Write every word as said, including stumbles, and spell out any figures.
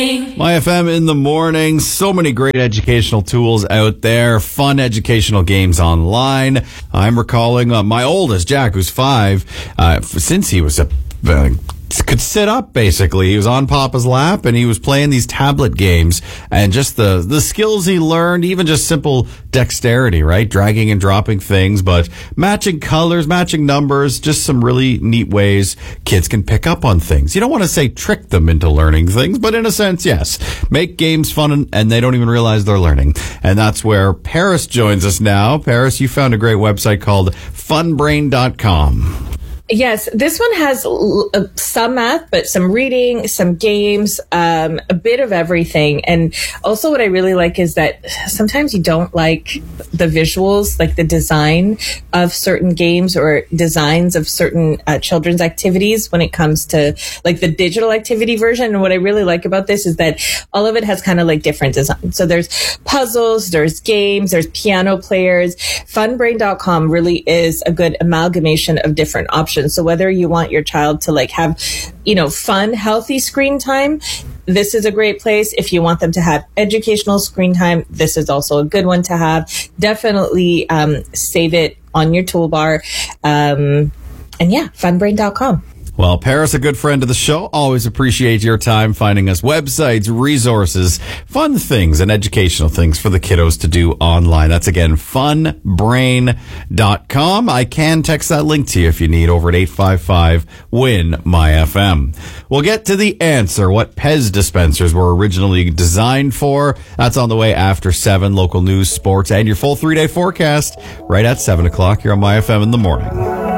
My F M in the morning. So many great educational tools out there. Fun educational games online. I'm recalling uh, my oldest, Jack, who's five, uh, since he was a uh, could sit up, basically. He was on Papa's lap, and he was playing these tablet games, and just the, the skills he learned, even just simple dexterity, right? Dragging and dropping things, but matching colors, matching numbers, just some really neat ways kids can pick up on things. You don't want to say trick them into learning things, but in a sense, yes. Make games fun, and, and they don't even realize they're learning. And that's where Paris joins us now. Paris, you found a great website called fun brain dot com. Yes, this one has uh, some math, but some reading, some games, um, a bit of everything. And also what I really like is that sometimes you don't like the visuals, like the design of certain games or designs of certain uh, children's activities when it comes to like the digital activity version. And what I really like about this is that all of it has kind of like different designs. So there's puzzles, there's games, there's piano players. fun brain dot com really is a good amalgamation of different options. So whether you want your child to like have, you know, fun, healthy screen time, this is a great place. If you want them to have educational screen time, this is also a good one to have. Definitely um, save it on your toolbar. Um, and yeah, fun brain dot com. Well, Paris, a good friend of the show. Always appreciate your time finding us websites, resources, fun things, and educational things for the kiddos to do online. That's, again, fun brain dot com. I can text that link to you if you need over at eight five five win my F M. We'll get to the answer, what Pez dispensers were originally designed for. That's on the way after seven. Local news, sports, and your full three-day forecast right at seven o'clock here on My F M in the morning.